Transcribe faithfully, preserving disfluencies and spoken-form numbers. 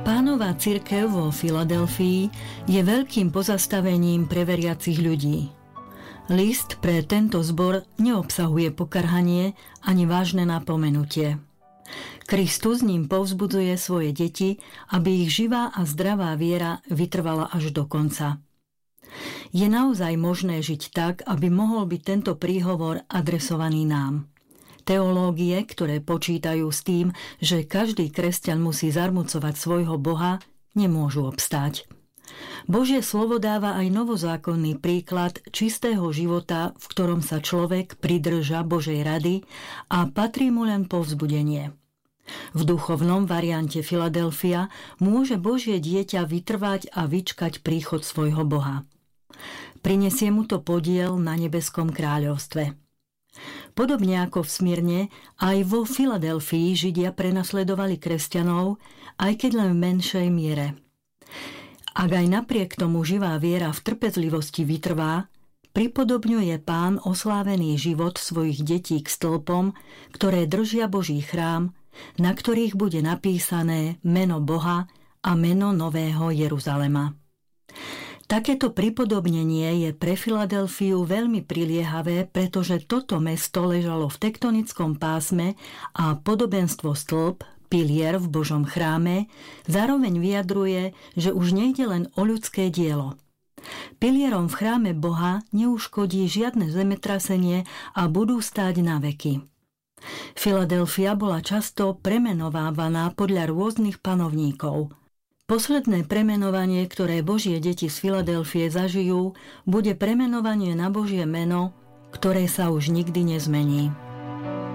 Pánová cirkev vo Filadelfii je veľkým pozastavením pre veriacich ľudí. List pre tento zbor neobsahuje pokarhanie ani vážne napomenutie. Kristus ním povzbudzuje svoje deti, aby ich živá a zdravá viera vytrvala až do konca. Je naozaj možné žiť tak, aby mohol byť tento príhovor adresovaný nám. Teológie, ktoré počítajú s tým, že každý kresťan musí zarmucovať svojho Boha, nemôžu obstáť. Božie slovo dáva aj novozákonný príklad čistého života, v ktorom sa človek pridrža Božej rady a patrí mu len povzbudenie. V duchovnom variante Filadelfia môže Božie dieťa vytrvať a vyčkať príchod svojho Boha. Prinesie mu to podiel na nebeskom kráľovstve. Podobne ako v Smyrne, aj vo Filadelfii Židia prenasledovali kresťanov, aj keď len v menšej miere. Ak aj napriek tomu živá viera v trpezlivosti vytrvá, pripodobňuje Pán oslávený život svojich detí k stĺpom, ktoré držia Boží chrám, na ktorých bude napísané meno Boha a meno Nového Jeruzalema. Takéto pripodobnenie je pre Filadelfiu veľmi priliehavé, pretože toto mesto ležalo v tektonickom pásme a podobenstvo stĺp, pilier v Božom chráme, zároveň vyjadruje, že už nejde len o ľudské dielo. Pilierom v chráme Boha neuškodí žiadne zemetrasenie a budú stáť na veky. Filadelfia bola často premenovávaná podľa rôznych panovníkov. Posledné premenovanie, ktoré Božie deti z Filadelfie zažijú, bude premenovanie na Božie meno, ktoré sa už nikdy nezmení.